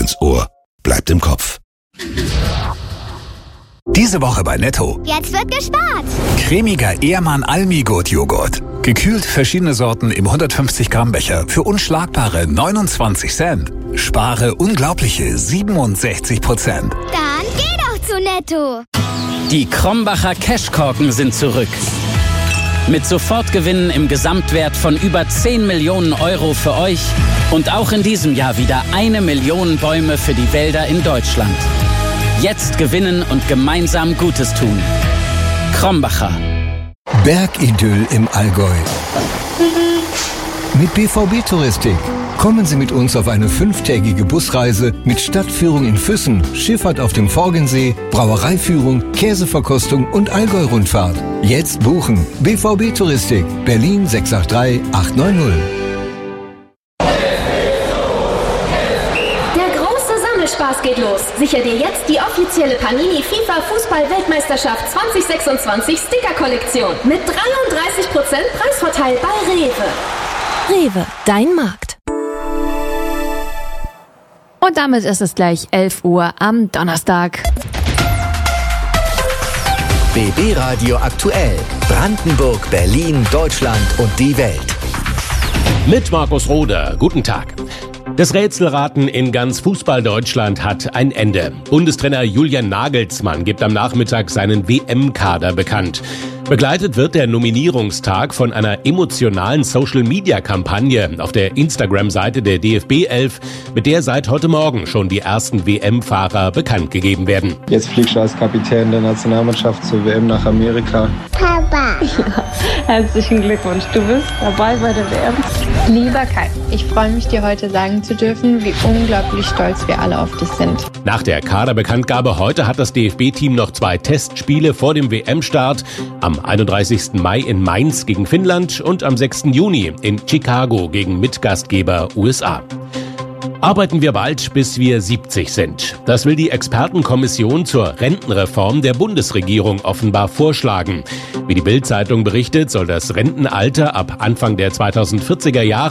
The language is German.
ins Ohr, bleibt im Kopf. Diese Woche bei Netto. Jetzt wird gespart. Cremiger Ehrmann Almigurt-Joghurt. Gekühlt verschiedene Sorten im 150 Gramm Becher für unschlagbare 29 Cent. Spare unglaubliche 67%. Dann geh doch zu Netto. Die Krombacher Cashkorken sind zurück. Mit Sofortgewinnen im Gesamtwert von über 10 Millionen Euro für euch und auch in diesem Jahr wieder 1 Million Bäume für die Wälder in Deutschland. Jetzt gewinnen und gemeinsam Gutes tun. Krombacher. Bergidyll im Allgäu. Mit BVB Touristik. Kommen Sie mit uns auf eine 5-tägige Busreise mit Stadtführung in Füssen, Schifffahrt auf dem Forgensee, Brauereiführung, Käseverkostung und Allgäu-Rundfahrt. Jetzt buchen. BVB Touristik. Berlin 683 890. Spaß geht los. Sicher dir jetzt die offizielle Panini FIFA Fußball-Weltmeisterschaft 2026 Sticker-Kollektion mit 33% Preisvorteil bei Rewe. Rewe, dein Markt. Und damit ist es gleich 11 Uhr am Donnerstag. BB Radio aktuell. Brandenburg, Berlin, Deutschland und die Welt. Mit Markus Roder. Guten Tag. Das Rätselraten in ganz Fußball-Deutschland hat ein Ende. Bundestrainer Julian Nagelsmann gibt am Nachmittag seinen WM-Kader bekannt. Begleitet wird der Nominierungstag von einer emotionalen Social-Media-Kampagne auf der Instagram-Seite der DFB 11, mit der seit heute Morgen schon die ersten WM-Fahrer bekannt gegeben werden. Jetzt fliegst du als Kapitän der Nationalmannschaft zur WM nach Amerika. Papa. Ja, herzlichen Glückwunsch, du bist dabei bei der WM. Lieber Kai, ich freue mich, dir heute sagen zu dürfen, wie unglaublich stolz wir alle auf dich sind. Nach der Kaderbekanntgabe heute hat das DFB-Team noch 2 Testspiele vor dem WM-Start. Am 31. Mai in Mainz gegen Finnland und am 6. Juni in Chicago gegen Mitgastgeber USA. Arbeiten wir bald, bis wir 70 sind. Das will die Expertenkommission zur Rentenreform der Bundesregierung offenbar vorschlagen. Wie die Bild-Zeitung berichtet, soll das Rentenalter ab Anfang der 2040er Jahre